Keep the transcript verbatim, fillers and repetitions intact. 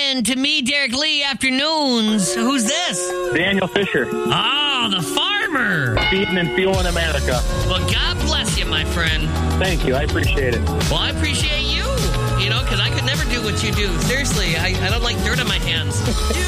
in to me, Derek Lee Afternoons. Who's this? Daniel Fisher. Oh, the farmer. Feeding and fueling America. Well, God bless you, my friend. Thank you. I appreciate it. Well, I appreciate you, you know, because I could never do what you do. Seriously, I, I don't like dirt on my hands.